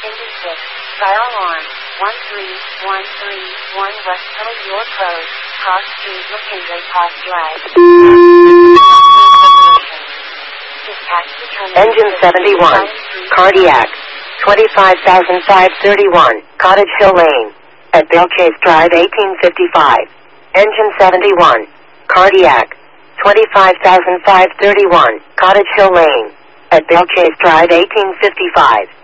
Indus 6, fire alarm, 13131 West Tuttle York Road, Cross Street, McKinley, Post Drive. Engine 71, cardiac, 25,531, Cottage Hill Lane, at Belchase Drive, 1855. Engine 71, cardiac, 25,531, Cottage Hill Lane, at Belchase Drive, 1855.